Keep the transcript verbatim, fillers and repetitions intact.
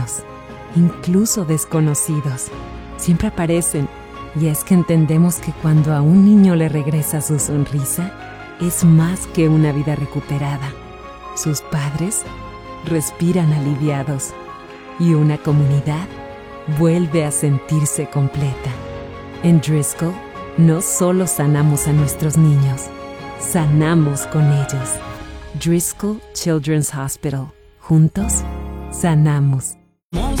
humanos, incluso desconocidos. Siempre aparecen, y es que entendemos que cuando a un niño le regresa su sonrisa, es más que una vida recuperada. Sus padres respiran aliviados, y una comunidad vuelve a sentirse completa. En Driscoll, no solo sanamos a nuestros niños, sanamos con ellos. Driscoll Children's Hospital. Juntos, sanamos.